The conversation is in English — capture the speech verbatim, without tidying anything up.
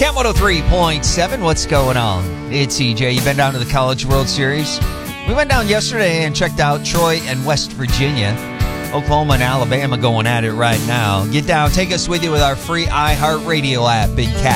Camp one oh three point seven, what's going on? It's E J. You've been down to the College World Series. We went down yesterday and checked out Troy and West Virginia. Oklahoma and Alabama going at it right now. Get down, take us with you with our free iHeartRadio app, Big Cat.